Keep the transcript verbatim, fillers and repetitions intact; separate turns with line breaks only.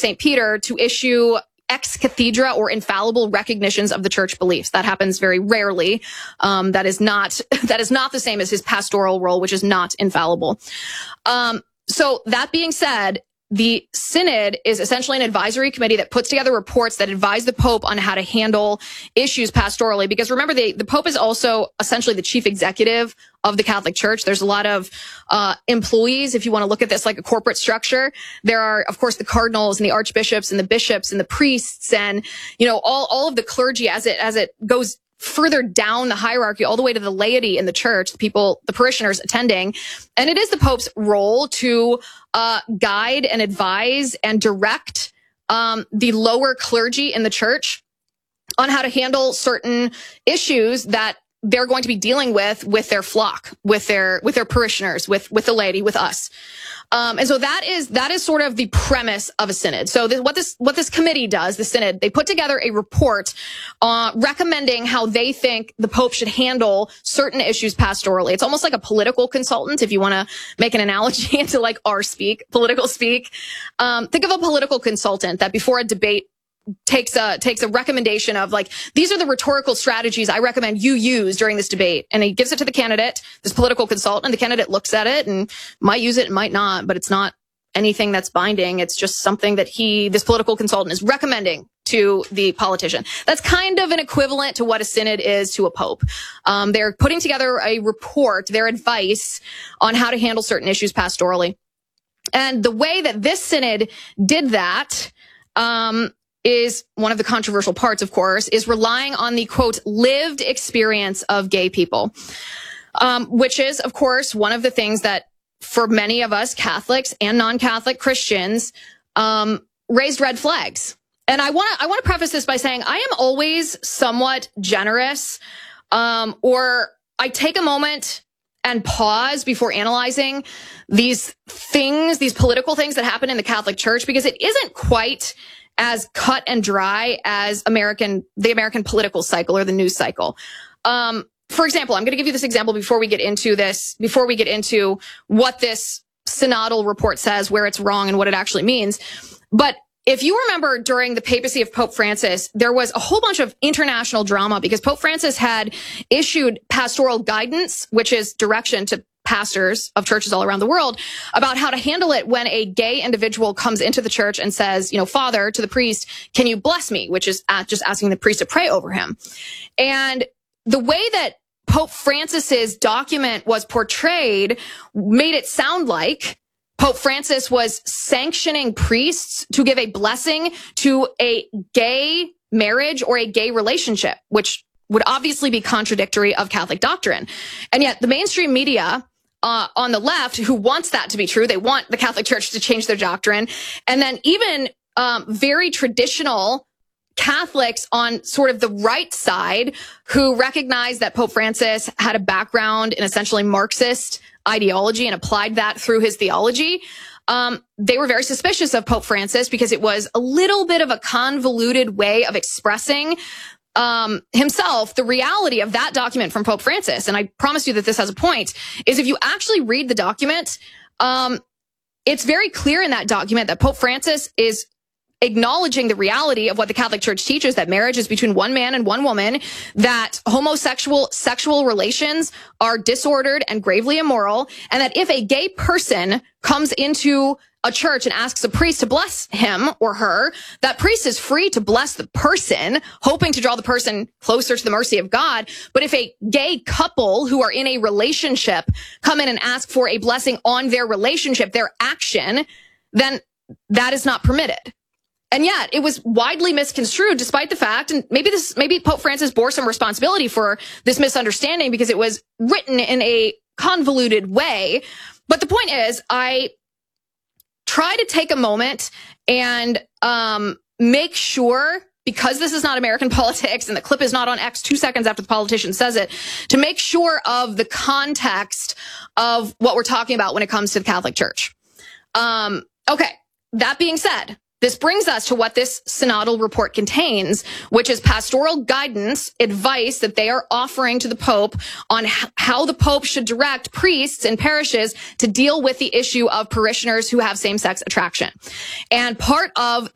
Saint Peter to issue ex cathedra or infallible recognitions of the church beliefs. That happens very rarely. Um, that is not, that is not the same as his pastoral role, which is not infallible. Um, so that being said, the synod is essentially an advisory committee that puts together reports that advise the Pope on how to handle issues pastorally. Because remember, the, the Pope is also essentially the chief executive of the Catholic Church. There's a lot of uh employees, if you want to look at this like a corporate structure. There are, of course, the cardinals and the archbishops and the bishops and the priests and, you know, all, all of the clergy as it, as it goes further down the hierarchy, all the way to the laity in the church, the people, the parishioners attending. And it is the Pope's role to uh guide and advise and direct um the lower clergy in the church on how to handle certain issues that they're going to be dealing with with their flock, with their with their parishioners, with with the laity, with us. Um, and so that is that is sort of the premise of a synod. So this, what this what this committee does, the synod, they put together a report uh, recommending how they think the Pope should handle certain issues pastorally. It's almost like a political consultant, if you want to make an analogy into like our speak, political speak. Um, think of a political consultant that before a debate takes a takes a recommendation of like, these are the rhetorical strategies I recommend you use during this debate, and he gives it to the candidate, this political consultant, and the candidate looks at it and might use it and might not, but it's not anything that's binding. It's just something that he, this political consultant, is recommending to the politician. That's kind of an equivalent to what a synod is to a pope. Um, they're putting together a report, their advice on how to handle certain issues pastorally. And the way that this synod did that, um, is one of the controversial parts, of course, is relying on the, quote, lived experience of gay people, um, which is, of course, one of the things that for many of us Catholics and non-Catholic Christians um, raised red flags. And I want to I want to preface this by saying I am always somewhat generous, um, or I take a moment and pause before analyzing these things, these political things that happen in the Catholic Church, because it isn't quite as cut and dry as American, the American political cycle or the news cycle. Um, for example, I'm going to give you this example before we get into this, before we get into what this synodal report says, where it's wrong and what it actually means. But if you remember during the papacy of Pope Francis, there was a whole bunch of international drama because Pope Francis had issued pastoral guidance, which is direction to pastors of churches all around the world, about how to handle it when a gay individual comes into the church and says, you know, Father, to the priest, can you bless me? Which is just asking the priest to pray over him. And the way that Pope Francis's document was portrayed made it sound like Pope Francis was sanctioning priests to give a blessing to a gay marriage or a gay relationship, which would obviously be contradictory of Catholic doctrine. And yet the mainstream media Uh, on the left, who wants that to be true, they want the Catholic Church to change their doctrine. And then even um, very traditional Catholics on sort of the right side who recognize that Pope Francis had a background in essentially Marxist ideology and applied that through his theology. Um, they were very suspicious of Pope Francis because it was a little bit of a convoluted way of expressing Um, himself, the reality of that document from Pope Francis. And I promise you that this has a point, is if you actually read the document, um, it's very clear in that document that Pope Francis is acknowledging the reality of what the Catholic Church teaches, that marriage is between one man and one woman, that homosexual sexual relations are disordered and gravely immoral, and that if a gay person comes into a church and asks a priest to bless him or her, that priest is free to bless the person, hoping to draw the person closer to the mercy of God. But if a gay couple who are in a relationship come in and ask for a blessing on their relationship, their action, then that is not permitted. And yet it was widely misconstrued, despite the fact, and maybe this, maybe Pope Francis bore some responsibility for this misunderstanding because it was written in a convoluted way. But the point is, I try to take a moment and um, make sure, because this is not American politics and the clip is not on X two seconds after the politician says it, to make sure of the context of what we're talking about when it comes to the Catholic Church. Um, okay, that being said, this brings us to what this synodal report contains, which is pastoral guidance, advice that they are offering to the Pope on h- how the Pope should direct priests and parishes to deal with the issue of parishioners who have same-sex attraction. And part of